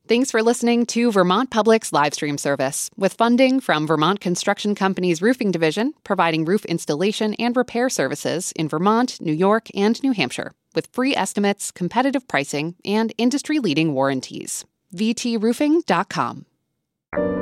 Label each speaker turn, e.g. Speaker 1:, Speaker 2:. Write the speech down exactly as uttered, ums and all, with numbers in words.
Speaker 1: Thanks for listening to Vermont Public's live stream service, with funding from Vermont Construction Company's Roofing Division, providing roof installation and repair services in Vermont, New York, and New Hampshire, with free estimates, competitive pricing, and industry-leading warranties. v t roofing dot com.